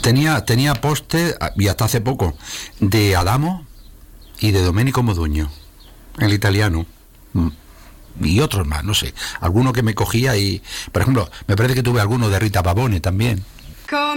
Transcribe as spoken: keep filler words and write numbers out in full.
Tenía, tenía poste, y hasta hace poco, de Adamo y de Domenico Modugno, el italiano. Y otros más, no sé. Alguno que me cogía y... Por ejemplo, me parece que tuve alguno de Rita Pavone también.